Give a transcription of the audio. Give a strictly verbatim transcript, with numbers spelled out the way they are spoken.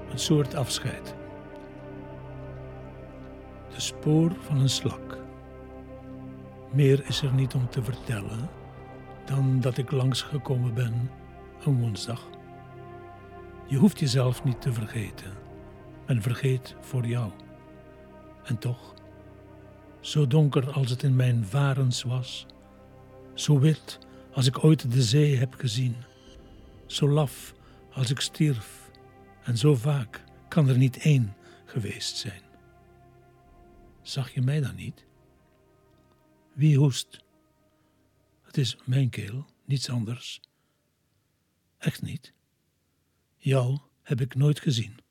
een soort afscheid. De spoor van een slak. Meer is er niet om te vertellen dan dat ik langsgekomen ben een woensdag. Je hoeft jezelf niet te vergeten. Men vergeet voor jou. En toch, zo donker als het in mijn varens was, zo wit als ik ooit de zee heb gezien, zo laf als ik stierf, en zo vaak kan er niet één geweest zijn. Zag je mij dan niet? Wie hoest? Het is mijn keel, niets anders. Echt niet. Jou heb ik nooit gezien.